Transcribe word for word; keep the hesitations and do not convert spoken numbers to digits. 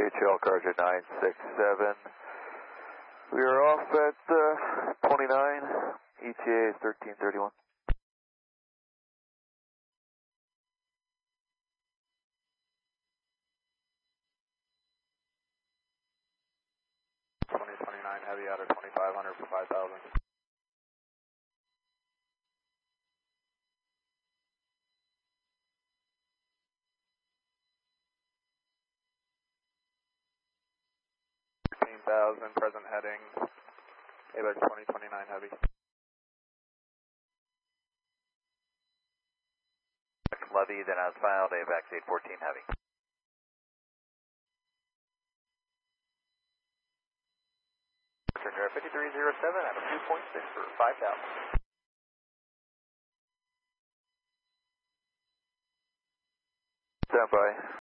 H L Carja nine six seven. We are off at uh, twenty-nine, E T A is thirteen thirty-one. twenty twenty-nine heavy out of twenty-five hundred for five thousand. fifteen thousand, present heading, A B E C twenty twenty-nine heavy. Levy, then as filed, A V A C eight fourteen heavy. Turner fifty-three oh seven out of two point six for five thousand. Stand by.